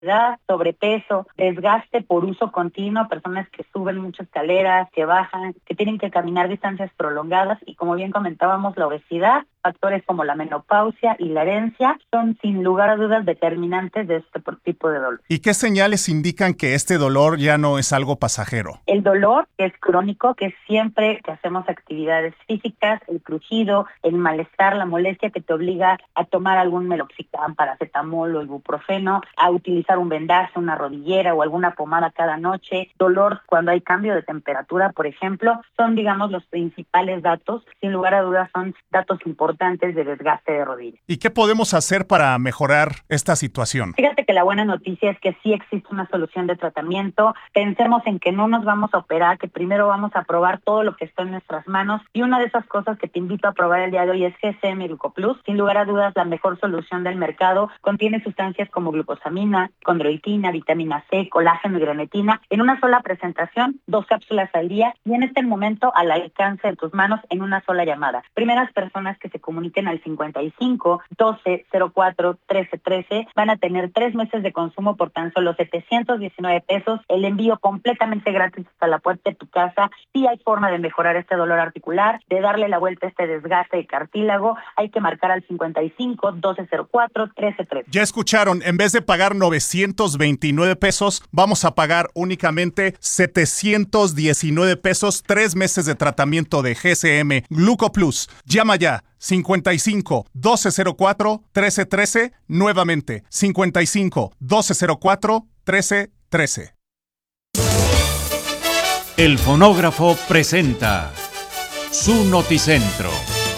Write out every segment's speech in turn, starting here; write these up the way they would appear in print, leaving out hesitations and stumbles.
obesidad, sobrepeso, desgaste por uso continuo, personas que suben muchas escaleras, que bajan, que tienen que caminar distancias prolongadas y, como bien comentábamos, la obesidad, factores como la menopausia y la herencia son sin lugar a dudas determinantes de este tipo de dolor. ¿Y qué señales indican que este dolor ya no es algo pasajero? El dolor es crónico, que es siempre que hacemos actividades físicas, el crujido, el malestar, la molestia que te obliga a tomar algún meloxicam, paracetamol o ibuprofeno, a utilizar un vendaje, una rodillera o alguna pomada cada noche, dolor cuando hay cambio de temperatura, por ejemplo, son, digamos, los principales datos. Sin lugar a dudas son datos importantes de desgaste de rodilla. ¿Y qué podemos hacer para mejorar esta situación? Fíjate que la buena noticia es que sí existe una solución de tratamiento. Pensemos en que no nos vamos a operar, que primero vamos a probar todo lo que está en nuestras manos, y una de esas cosas que te invito a probar el día de hoy es GCM Glucoplus. Sin lugar a dudas, la mejor solución del mercado. Contiene sustancias como glucosamina, condroitina, vitamina C, colágeno y grenetina en una sola presentación, 2 cápsulas al día, y en este momento al alcance de tus manos en una sola llamada. Primeras personas que se comuniquen al 55 12 04 13 13 van a tener 3 meses de consumo por tan solo 719 pesos, el envío completamente gratis hasta la puerta de tu casa. Sí hay forma de mejorar este dolor articular, de darle la vuelta a este desgaste de cartílago. Hay que marcar al 55 12 04 13 13. Ya escucharon, en vez de pagar 929 pesos, vamos a pagar únicamente 719 pesos, 3 meses de tratamiento de GCM Glucoplus. Llama ya. 55 1204 1313, nuevamente 55 1204 1313. El Fonógrafo presenta su Noticentro.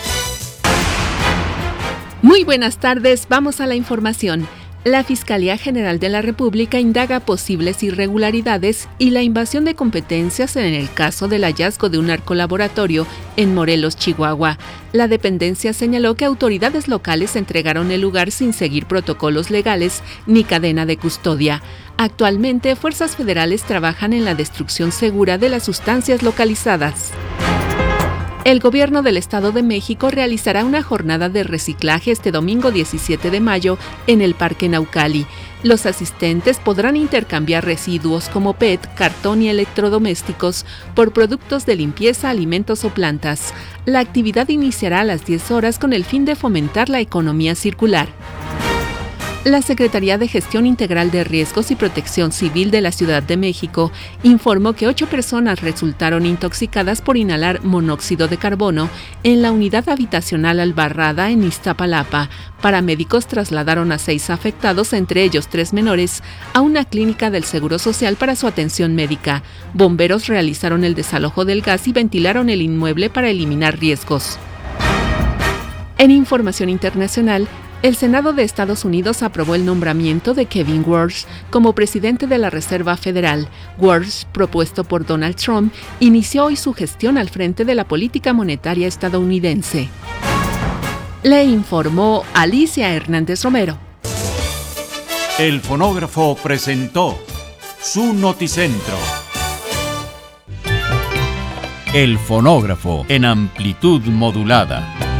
Muy buenas tardes, vamos a la información. La Fiscalía General de la República indaga posibles irregularidades y la invasión de competencias en el caso del hallazgo de un narcolaboratorio en Morelos, Chihuahua. La dependencia señaló que autoridades locales entregaron el lugar sin seguir protocolos legales ni cadena de custodia. Actualmente, fuerzas federales trabajan en la destrucción segura de las sustancias localizadas. El gobierno del Estado de México realizará una jornada de reciclaje este domingo 17 de mayo en el Parque Naucali. Los asistentes podrán intercambiar residuos como PET, cartón y electrodomésticos por productos de limpieza, alimentos o plantas. La actividad iniciará a las 10 horas con el fin de fomentar la economía circular. La Secretaría de Gestión Integral de Riesgos y Protección Civil de la Ciudad de México informó que 8 personas resultaron intoxicadas por inhalar monóxido de carbono en la unidad habitacional Albarrada en Iztapalapa. Paramédicos trasladaron a 6 afectados, entre ellos 3 menores, a una clínica del Seguro Social para su atención médica. Bomberos realizaron el desalojo del gas y ventilaron el inmueble para eliminar riesgos. En información internacional, el Senado de Estados Unidos aprobó el nombramiento de Kevin Warsh como presidente de la Reserva Federal. Warsh, propuesto por Donald Trump, inició hoy su gestión al frente de la política monetaria estadounidense. Le informó Alicia Hernández Romero. El Fonógrafo presentó su Noticentro. El Fonógrafo en amplitud modulada.